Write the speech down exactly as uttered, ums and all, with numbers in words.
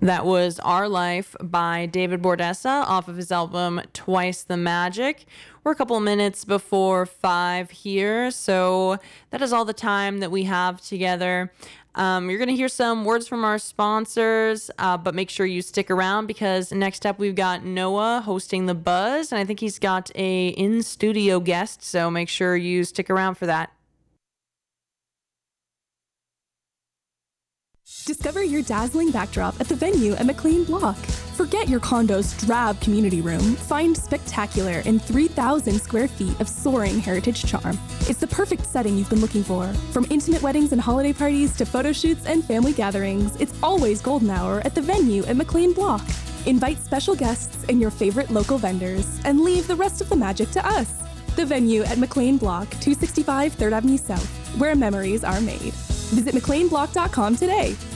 That was Our Life by David Bordessa off of his album Twice the Magic. We're a couple minutes before five here, so that is all the time that we have together. Um, you're going to hear some words from our sponsors, uh, but make sure you stick around because next up we've got Noah hosting The Buzz, and I think he's got a in-studio guest, so make sure you stick around for that. Discover your dazzling backdrop at the Venue at McLean Block. Forget your condo's drab community room. Find spectacular in three thousand square feet of soaring heritage charm. It's the perfect setting you've been looking for. From intimate weddings and holiday parties to photo shoots and family gatherings, it's always golden hour at the Venue at McLean Block. Invite special guests and your favorite local vendors and leave the rest of the magic to us. The Venue at McLean Block, two sixty-five third Avenue South, where memories are made. Visit mclean block dot com today.